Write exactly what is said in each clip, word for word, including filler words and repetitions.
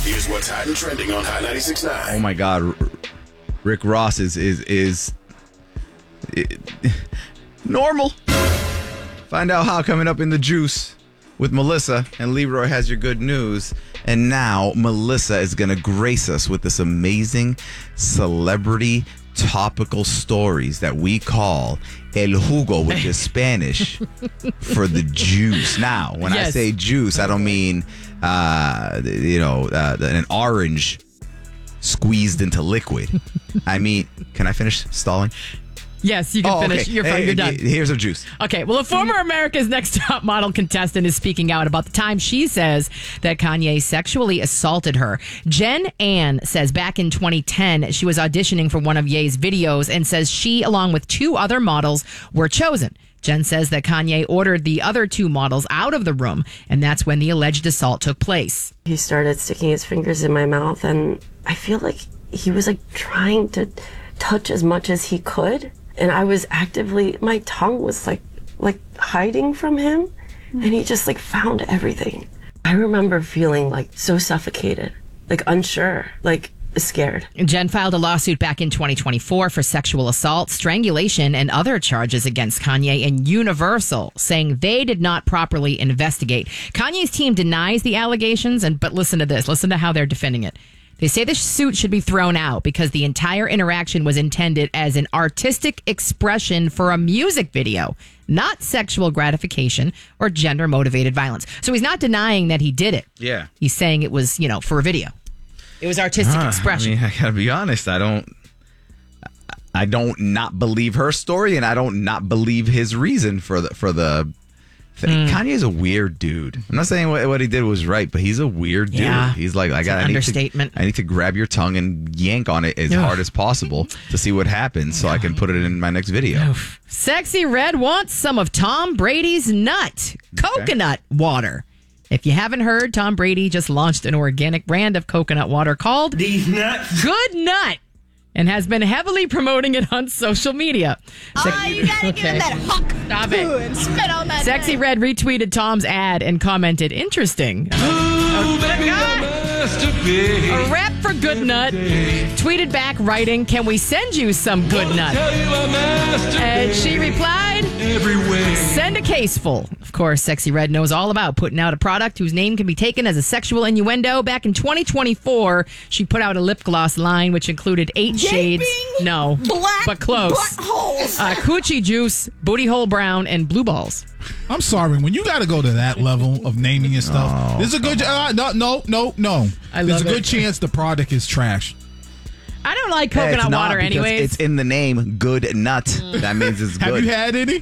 Here's what's hot and trending on Hot ninety-six point nine. Oh my God, Rick Ross is is is, is normal. Find out how coming up in the juice with Melissa, and Leroy has your good news. And now Melissa is going to grace us with this amazing celebrity topical stories that we call El Jugo, which is Spanish for the juice. Now, when yes. I say juice, I don't mean, uh, you know, uh, an orange squeezed into liquid. I mean, can I finish stalling? Yes, you can oh, finish. Okay. You're fine. Hey, You're done. Here's a juice. Okay. Well, a former America's Next Top Model contestant is speaking out about the time she says that Kanye sexually assaulted her. Jen Ann says back in twenty ten, she was auditioning for one of Ye's videos and says she, along with two other models, were chosen. Jen says that Kanye ordered the other two models out of the room, and that's when the alleged assault took place. He started sticking his fingers in my mouth, and I feel like he was like trying to touch as much as he could. And I was actively, my tongue was like, like hiding from him. And he just like found everything. I remember feeling like so suffocated, like unsure, like scared. Jen filed a lawsuit back in twenty twenty-four for sexual assault, strangulation, and other charges against Kanye and Universal, saying they did not properly investigate. Kanye's team denies the allegations, and but listen to this. Listen to how they're defending it. They say the suit should be thrown out because the entire interaction was intended as an artistic expression for a music video, not sexual gratification or gender-motivated violence. So he's not denying that he did it. Yeah. He's saying it was, you know, for a video. It was artistic uh, expression. I mean, I gotta be honest. I don't, I don't not believe her story, and I don't not believe his reason for the for the. Mm. Kanye's a weird dude. I'm not saying what, what he did was right, but he's a weird dude. Yeah. He's like, I got an understatement. I need to grab your tongue and yank on it as Ugh. hard as possible to see what happens, so I can put it in my next video. Oof. Sexy Red wants some of Tom Brady's nut, coconut okay. water. If you haven't heard, Tom Brady just launched an organic brand of coconut water called These Nuts. Good Nut, and has been heavily promoting it on social media. Oh, Se- you gotta okay. give him that hawk. Stop it. And spit on that Sexy nut. Red retweeted Tom's ad and commented, interesting. Ooh, baby, a rep for Good Nut. Tweeted back writing, can we send you some Good Nut? And she replied, everywhere. Send a case full. Of course, Sexy Red knows all about putting out a product whose name can be taken as a sexual innuendo. Back in twenty twenty-four, she put out a lip gloss line which included eight Gaping shades. No, black but close. buttholes. Uh, coochie juice, booty hole brown, and blue balls. I'm sorry, when you got to go to that level of naming your stuff, oh, there's a good uh, no, no, no, no. I there's love a good it. chance the product is trash. I don't like coconut it's water, anyways. It's in the name, Good Nut. That means it's good. Have you had any?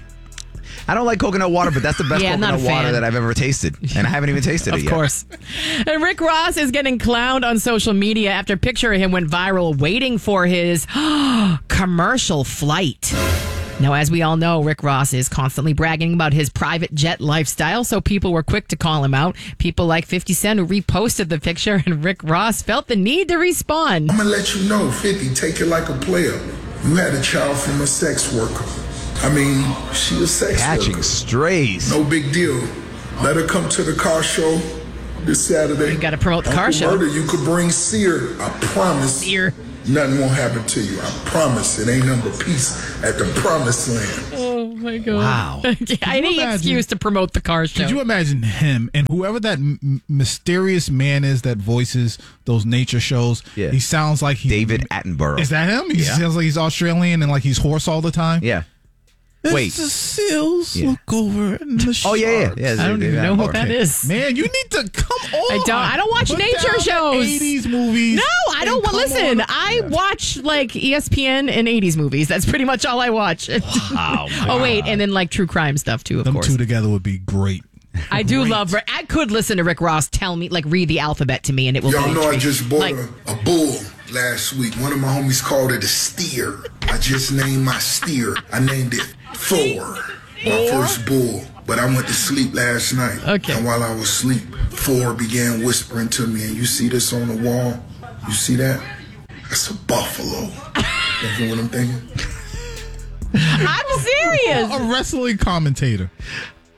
I don't like coconut water, but that's the best yeah, coconut water that I've ever tasted. And I haven't even tasted it yet. Of course. And Rick Ross is getting clowned on social media after a picture of him went viral waiting for his commercial flight. Now, as we all know, Rick Ross is constantly bragging about his private jet lifestyle, so people were quick to call him out. People like fifty Cent who reposted the picture, and Rick Ross felt the need to respond. I'm going to let you know, fifty, take it like a player. You had a child from a sex worker. I mean, she was sex Catching worker. strays. No big deal. Let her come to the car show this Saturday. You got to promote the Uncle car show. Murder, you could bring Sear. I promise. Sear. Nothing won't happen to you. I promise. It ain't nothing but peace at the promised land. Oh, my God. Wow. Any imagine, excuse to promote the car show. Could you imagine him and whoever that m- mysterious man is that voices those nature shows? Yeah. He sounds like he... David Attenborough. Is that him? He yeah. sounds like he's Australian and like he's hoarse all the time? Yeah. Wait. The seals yeah. look over in the sharks. Oh, yeah, yeah. yeah I don't even know what that is. Man, you need to come on. I don't I don't watch Put nature shows. eighties movies. No, I don't. Listen, on. I watch like E S P N and eighties movies. That's pretty much all I watch. Wow. Oh, wait. And then like true crime stuff, too, of Them course. two together would be great. I do great. love. I could listen to Rick Ross tell me, like, read the alphabet to me, and it will. Y'all be know treat. I just bought like, a, a bull last week. One of my homies called it a steer. I just named my steer. I named it Thor, my first bull. But I went to sleep last night. Okay. And while I was asleep, Thor began whispering to me. And you see this on the wall? You see that? That's a buffalo. You know what I'm thinking? I'm serious. A wrestling commentator.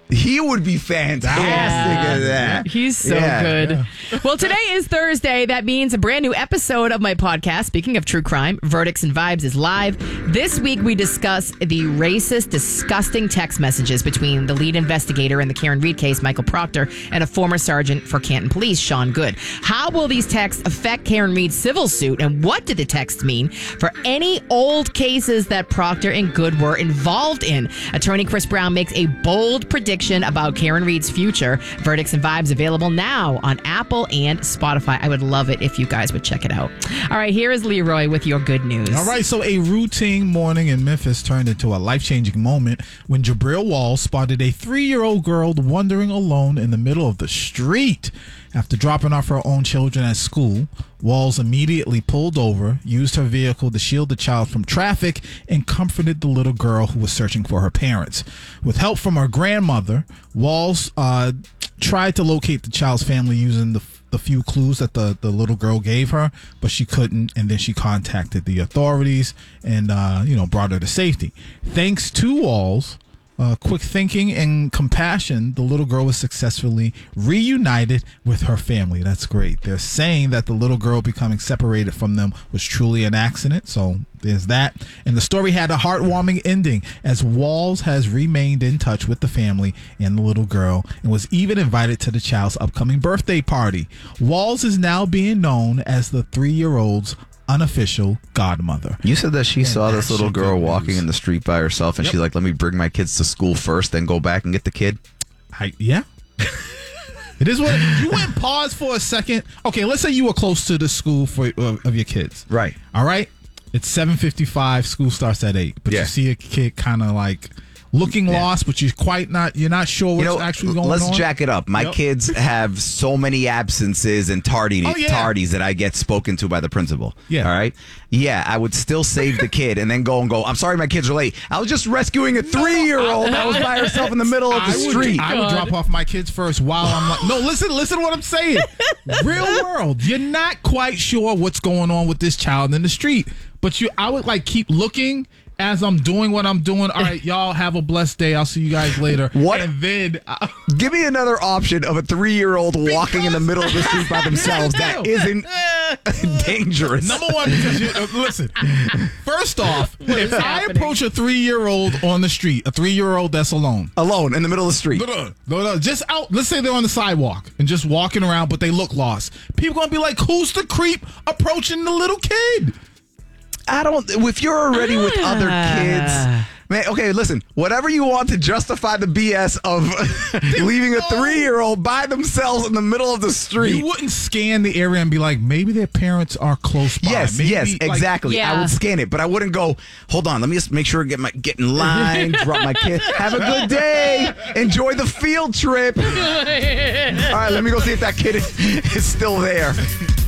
He would be fantastic Yeah. at that. He's so Yeah. good. Well, today is Thursday. That means a brand new episode of my podcast, speaking of true crime, Verdicts and Vibes, is live. This week, we discuss the racist, disgusting text messages between the lead investigator in the Karen Reed case, Michael Proctor, and a former sergeant for Canton Police, Sean Good. How will these texts affect Karen Reed's civil suit, and what do the texts mean for any old cases that Proctor and Good were involved in? Attorney Chris Brown makes a bold prediction about Karen Reed's future. Verdicts and Vibes available now on Apple and Spotify. I would love it if you guys would check it out. All right, here is Leroy with your good news. All right, so a routine morning in Memphis turned into a life-changing moment when Jabril Walls spotted a three-year-old girl wandering alone in the middle of the street. After dropping off her own children at school, Walls immediately pulled over, used her vehicle to shield the child from traffic, and comforted the little girl who was searching for her parents. With help from her grandmother, Walls uh, tried to locate the child's family using the the few clues that the, the little girl gave her, but she couldn't, and then she contacted the authorities and, uh, you know, brought her to safety. Thanks to Walls' Uh, quick thinking and compassion, the little girl was successfully reunited with her family. That's great. They're saying that the little girl becoming separated from them was truly an accident. So there's that. And the story had a heartwarming ending as Walls has remained in touch with the family and the little girl and was even invited to the child's upcoming birthday party. Walls is now being known as the three-year-old's unofficial godmother. You said that she And saw this that's little your girl good walking news. in the street by herself, and Yep. she's like, let me bring my kids to school first, then go back and get the kid. I, yeah. It is what you went pause for a second. Okay, let's say you were close to the school for of, of your kids. Right. All right. It's seven fifty-five. School starts at eight. But Yeah. you see a kid kind of like looking Yeah. lost, but you're quite not. You're not sure what's You know, actually going let's on. jack it up. My Yep. kids have so many absences and tardy, Oh, yeah. tardies that I get spoken to by the principal. Yeah. All right. Yeah, I would still save the kid and then go and go, I'm sorry my kids are late. I was just rescuing a three-year-old that was by herself in the middle of the I would, street. I would drop off my kids first while I'm like, no, listen, listen to what I'm saying. Real world. You're not quite sure what's going on with this child in the street, but you, I would like keep looking as I'm doing what I'm doing. All right, y'all have a blessed day. I'll see you guys later. What? And then uh, Give me another option of a three-year-old walking in the middle of the street by themselves that isn't dangerous. number one, because you, uh, listen, first off, if I happening? approach a three-year-old on the street, a three-year-old that's alone, Alone in the middle of the street. No, no, no, no, just out. Let's say they're on the sidewalk and just walking around, but they look lost. People gonna be like, "Who's the creep approaching the little kid?" I don't. If you're already with other kids, man. Okay, listen. Whatever you want to justify the B S of leaving a three-year-old by themselves in the middle of the street. You wouldn't scan the area and be like, maybe their parents are close by. Yes, Maybe, yes, like- exactly. Yeah. I would scan it, but I wouldn't go, hold on, let me just make sure I get my get in line, drop my kid. Have a good day. Enjoy the field trip. All right, let me go see if that kid is, is still there.